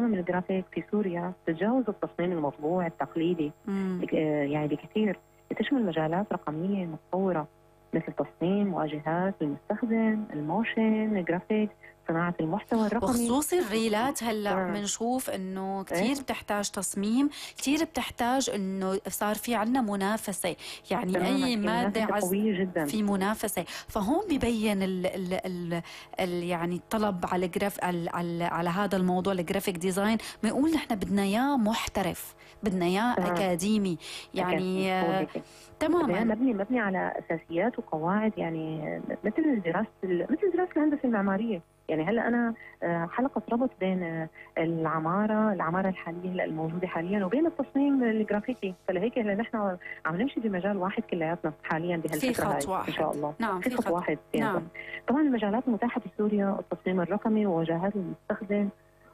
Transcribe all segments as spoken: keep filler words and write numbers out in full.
المصمم الجرافيك في سوريا تتجاوز التصميم المطبوع التقليدي يعني بكثير، تشمل مجالات رقمية متطورة مثل تصميم واجهات المستخدم، الموشن الجرافيك، صناعة المحتوى الرقمي، وخصوصي الريلات. هلا بنشوف انه كثير بتحتاج تصميم، كثير بتحتاج انه صار في عندنا منافسة، يعني اي مادة قوية جدا في منافسة، فهون ببين ال ال ال ال يعني الطلب على جراف على, على, على هذا الموضوع الجرافيك ديزاين. بنقول نحن بدنا اياه محترف، بدنا اياه اكاديمي، يعني آه تماما مبني مبني على اساسيات وقواعد، يعني مثل دراسة مثل دراسة الهندسة المعمارية. يعني هلا انا حلقه ربط بين العماره العماره الحاليه الموجوده حاليا وبين التصميم الجرافيكي، فلهيك هلا نحن عم نمشي بمجال واحد كلياتنا حاليا بهالفتره هاي ان شاء الله. نعم في خط واحد يعني. نعم. طبعا المجالات المتاحه في سوريا التصميم الرقمي وواجهات المستخدم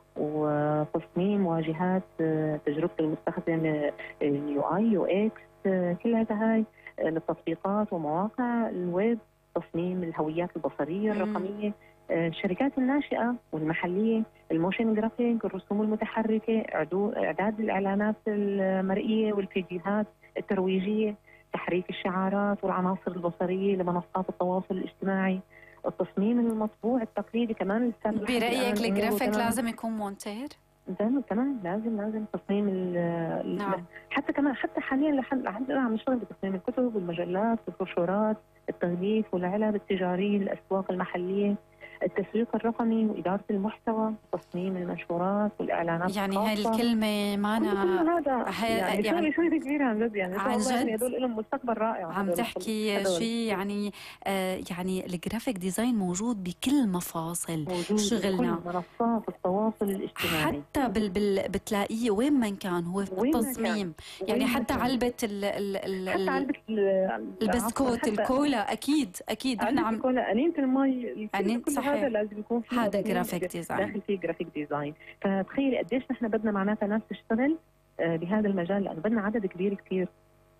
وتصميم واجهات تجربه المستخدم اليو اي يو اكس، كلها هاي للتطبيقات ومواقع الويب، تصميم الهويات البصريه الرقميه، الشركات الناشئة والمحلية، الموشن جرافيك، الرسوم المتحركة، إعداد الإعلانات المرئية والفيديوهات الترويجية، تحريك الشعارات والعناصر البصرية لمنصات التواصل الاجتماعي، التصميم المطبوع التقليدي كمان. برأيك الجرافيك لازم يكون مونتير؟ كمان لازم لازم تصميم ال نعم. حتى كمان حتى حاليا لحد لحد عم نشتغل بتصميم الكتب والمجلات والبروشورات، التغليف والعلب التجارية للأسواق المحلية، التسويق الرقمي وإدارة المحتوى، تصميم المنشورات والإعلانات. يعني هاي الكلمة معنا هذا هي يعني, يعني شوي كبيرة عن جد، يعني عن جد هدول لهم مستقبل رائع. عم تحكي شيء يعني آه يعني الجرافيك ديزاين موجود بكل مفاصل موجود شغلنا، بكل منصات التواصل الاجتماعي، حتى بال بال بتلاقيه وين ما كان هو التصميم، يعني حتى علبة ال ال ال حتى علبة البسكوت الكولا أكيد أكيد نحن عم الكولا أنينة المي أنين كل صحيح. هذا لازم يكون فيه هذا جرافيك ديزاين، داخل فيه جرافيك ديزاين. فتخيلي قديش نحن بدنا معناتها ناس تشتغل بهذا المجال، لأنه بدنا عدد كبير كثير،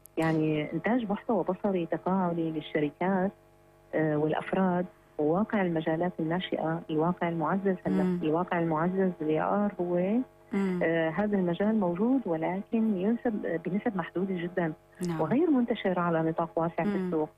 يعني إنتاج محتوى بصري تفاعلي للشركات والأفراد، وواقع المجالات الناشئة، الواقع المعزز. هلا الواقع المعزز الاي ار هو آه هذا المجال موجود ولكن ينسب بنسب محدودة جدا. نعم. وغير منتشر على نطاق واسع مم. في السوق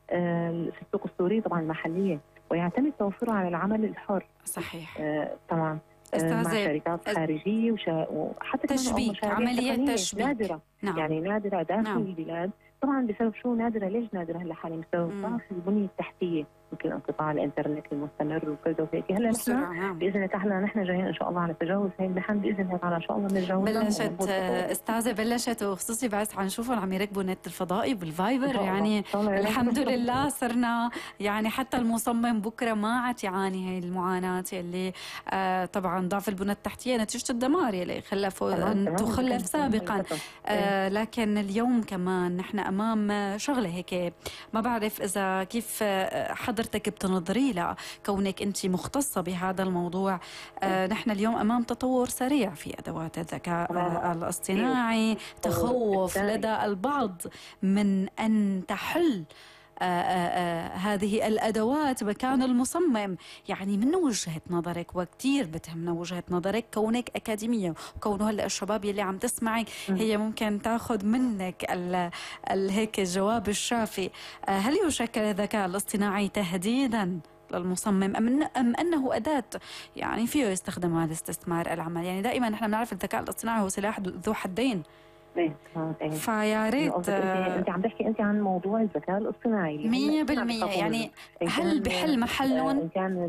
آه في السوق السوري طبعا المحلية، ويعتمد توفره على العمل الحر. صحيح. آه طبعا آه مع شركات خارجية وشا... وحتى تشبيك، عملية تشبيك نادرة. نعم. يعني نادرة داخل نعم. البلاد طبعا بسبب شو نادرة؟ ليش نادرة هلا حاليا؟ بسبب ضعف البنية التحتية، مثل انقطاع الانترنت المستمر وكذا وهيك. هلا نحن نعم. باذن الله تعالى نحن جايين ان شاء الله على تجاوز هي المحن باذن الله تعالى، ان شاء الله بنتجاوزها. بلشت استاذه بلشت وخصوصي بعد عم نشوفهم عم يركبوا النت الفضائي بالفايبر، يعني الحمد لله صرنا يعني حتى المصمم بكره ما عاد يعاني هي المعاناه اللي آه طبعا ضعف البنى التحتيه نتيجه الدمار اللي خلفه تخلف سابقا. آه لكن اليوم كمان نحن امام شغله هيك، ما بعرف اذا كيف حضرتك بتنظري لها كونك انت مختصه بهذا الموضوع. آه نحن اليوم امام تطور سريع في ادوات الذكاء آه الاصطناعي، تخوف لدى البعض من ان تحل آآ آآ هذه الأدوات مكان المصمم. يعني من وجهة نظرك، وكتير بتهمنا وجهة نظرك كونك أكاديمية، وكونه هلا الشباب يلي عم تسمعي هي ممكن تاخذ منك ال ال هيك الجواب الشافي. هل يشكل الذكاء الاصطناعي تهديدا للمصمم أم, أم أنه أداة يعني فيه يستخدمها لاستثمار العمل؟ يعني دائما نحن بنعرف الذكاء الاصطناعي هو سلاح ذو حدين. ايه ايه فيا ريت انت عم تحكي انت عن موضوع الذكاء الاصطناعي مية بالمية، يعني هل بحل محلهم؟ ان كان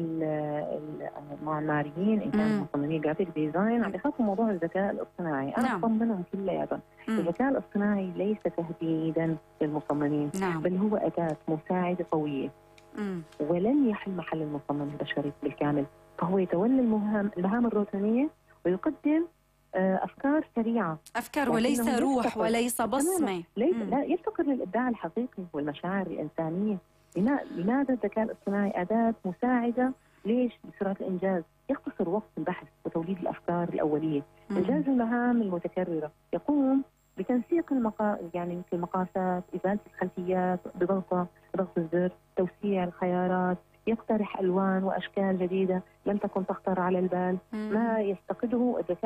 المعماريين، ان كان مصممين جرافيك ديزاين عم يخافوا موضوع الذكاء الاصطناعي. انا نعم. بطمنهم كلياتهم الذكاء الاصطناعي ليس تهديدا للمصممين، نعم. بل هو اداه مساعده قويه مم. ولن يحل محل المصمم البشري بالكامل، فهو يتولى المهام المهام الروتينيه ويقدم أفكار سريعة، أفكار وليس روح وليس بصمة. ليس لا يفتقر للإبداع الحقيقي والمشاعر الإنسانية. لماذا الذكاء الاصطناعي أداة مساعدة؟ ليش؟ بسرعة الإنجاز، يختصر وقت البحث وتوليد الأفكار الأولية، إنجاز المهام المتكررة، يقوم بتنسيق المقا... يعني مثل المقاسات، إزالة الخلفيات بضغطة بضغط الزر، توسيع الخيارات، يقترح ألوان وأشكال جديدة لم تكن تخطر على البال. ما يفتقده الذكاء